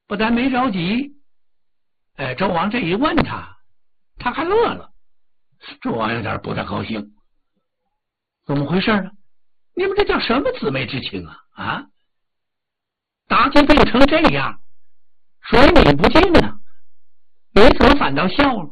不但没着急，周王这一问他还乐了。周王有点不太高兴，怎么回事呢？你们这叫什么姊妹之情啊？妲己病成这样，水你不进呢，你怎么反倒笑了？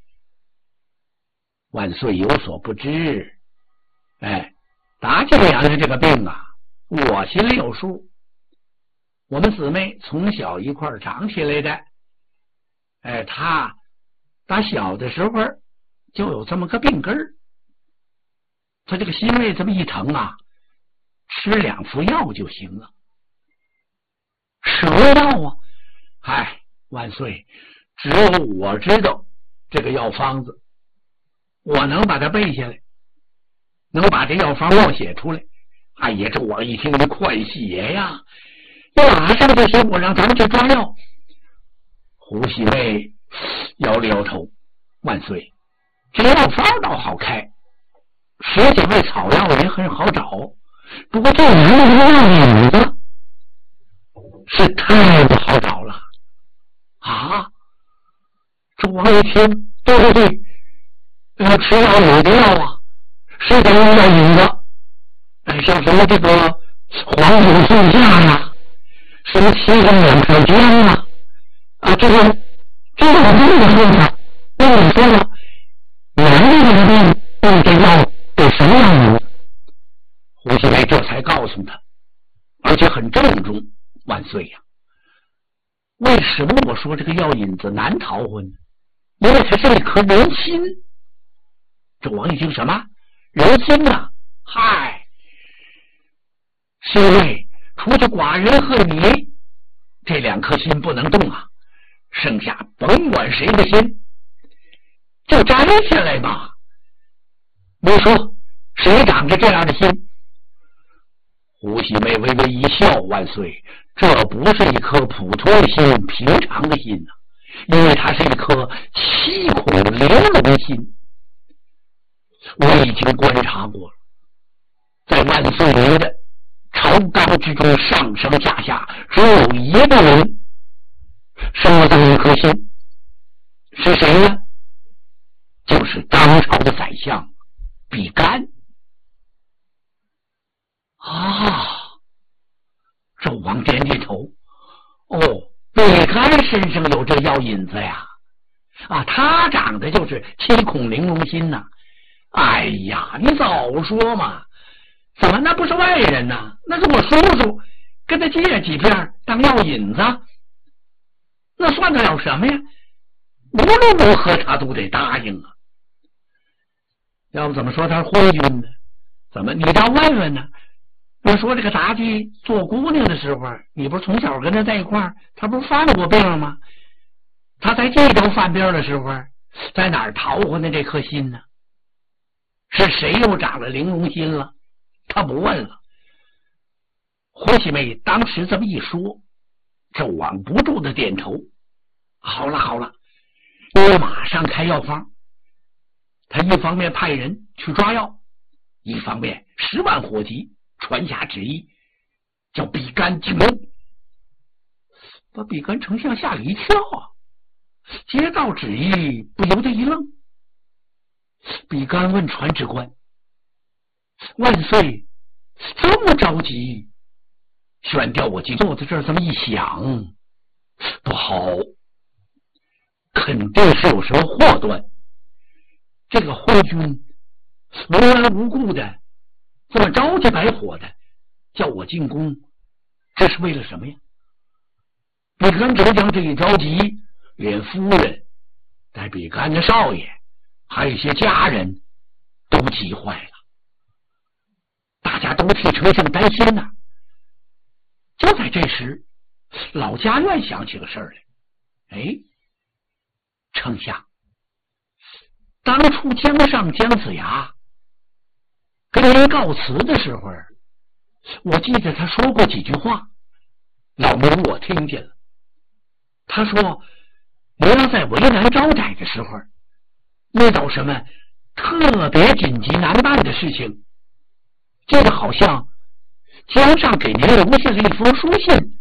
万岁有所不知，妲己娘娘这个病我心里有数。我们姊妹从小一块长起来的，她打小的时候就有这么个病根儿，她这个心胃这么一疼吃2副药就行了。什么药万岁，只有我知道这个药方子，我能把它背下来，能把这药方默写出来。这我一听这快写呀，马上就说我让咱们去抓药。胡喜妹摇了摇头，万岁，这药方倒好开，10几味草药也很好找，不过这药引子是太不好找了这王一听，对，吃药有的药是得用药引子，像什么这个黄土树下呀，什么7个两条姜这个病的说法，那你说了，男的这个病用这药得什么药引子？胡喜梅这才告诉他，而且很郑重，万岁呀！为什么我说这个药引子难逃婚呢？因为它是一颗人心。这王一听什么人心是因为除去寡人和你这2颗心不能动剩下甭管谁的心就摘下来吧。你说谁长着这样的心？胡喜妹微微一笑，万岁，这不是一颗普通的心，平常的心因为它是一颗7孔玲珑心。我已经观察过了，在万岁爷的朝纲之中，上上下下只有一个人生了这么一颗心，是谁呢？就是当朝的宰相比干。纣王点点头，比干身上有这药引子呀，他长的就是7孔玲珑心你早说嘛，怎么那不是外人呢？那是我叔叔跟他借几片当药引子，那算得了什么呀？无论如何他都得答应要不怎么说他是昏君呢？怎么你倒问问呢？我说这个妲己做姑娘的时候，你不是从小跟他在一块儿，他不是犯过病吗？他在冀州犯病的时候，在哪儿逃回的这颗心呢？是谁又长了玲珑心了？他不问了。胡喜妹当时这么一说，纣王不住的点头。好了，你马上开药方。他一方面派人去抓药，一方面10万火急传下旨意，叫比干进宫。把比干丞相吓了一跳接到旨意不由得一愣。比干问传旨官，万岁这么着急，选调我坐在这儿这么一想，不好，肯定是有什么祸端。这个昏君无缘无故的这么着急白火的叫我进宫，这是为了什么呀？比干丞相这一着急，连夫人带比干的少爷还有一些家人都急坏了，大家都替丞相担心就在这时，老家院想起个事儿来。丞相，当初江上姜子牙跟您告辞的时候，我记得他说过几句话，老奴我听见了。他说您要在为难招窄的时候遇到什么特别紧急难办的事情，这个好像江上给您留下了一封书信，